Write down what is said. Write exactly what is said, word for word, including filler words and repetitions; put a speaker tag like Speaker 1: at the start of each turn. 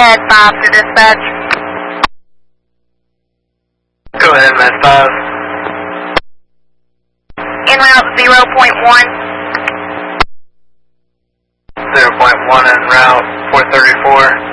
Speaker 1: Med five to dispatch.
Speaker 2: Go ahead, Med five.
Speaker 1: En route zero point one.
Speaker 2: zero point one en route, four thirty-four.